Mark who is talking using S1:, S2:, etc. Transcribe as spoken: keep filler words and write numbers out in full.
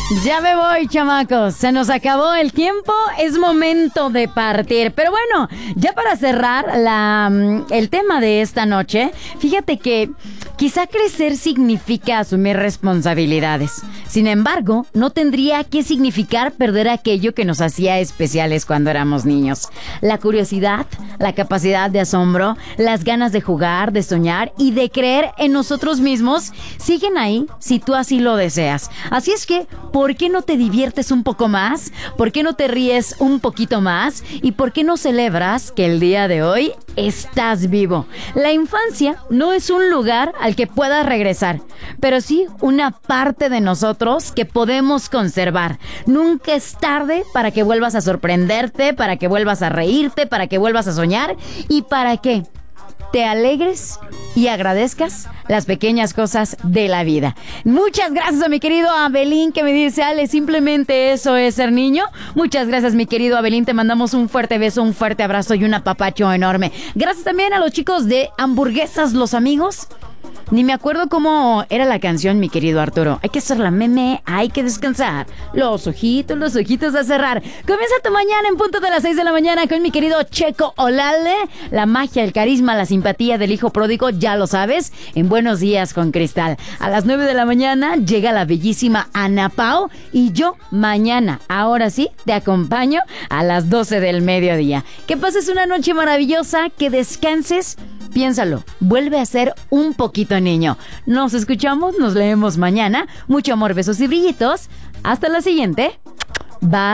S1: Ya me voy, chamacos. Se nos acabó el tiempo. Es momento de partir. Pero bueno, ya para cerrar la, el tema de esta noche, fíjate que quizá crecer significa asumir responsabilidades. Sin embargo, no tendría que significar perder aquello que nos hacía especiales cuando éramos niños. La curiosidad, la capacidad de asombro, las ganas de jugar, de soñar y de creer en nosotros mismos siguen ahí si tú así lo deseas. Así es que, ¿por qué no te diviertes un poco más? ¿Por qué no te ríes un poquito más? ¿Y por qué no celebras que el día de hoy estás vivo? La infancia no es un lugar al que puedas regresar, pero sí una parte de nosotros que podemos conservar. Nunca es tarde para que vuelvas a sorprenderte, para que vuelvas a reírte, para que vuelvas a soñar y para que te alegres y agradezcas las pequeñas cosas de la vida. Muchas gracias a mi querido Abelín que me dice: Ale, simplemente eso es ser niño. Muchas gracias, mi querido Abelín. Te mandamos un fuerte beso, un fuerte abrazo y un apapacho enorme. Gracias también a los chicos de Hamburguesas Los Amigos. Ni me acuerdo cómo era la canción, mi querido Arturo. Hay que hacer la meme, hay que descansar. Los ojitos, los ojitos a cerrar. Comienza tu mañana en punto de las seis de la mañana con mi querido Checo Olalde. La magia, el carisma, la simpatía del hijo pródigo, ya lo sabes, en Buenos Días con Cristal. A las nueve de la mañana llega la bellísima Ana Pao. Y yo mañana, ahora sí, te acompaño a las doce del mediodía. Que pases una noche maravillosa, que descanses. Piénsalo, vuelve a ser un poquito niño. Nos escuchamos, nos leemos mañana. Mucho amor, besos y brillitos. Hasta la siguiente. Bye.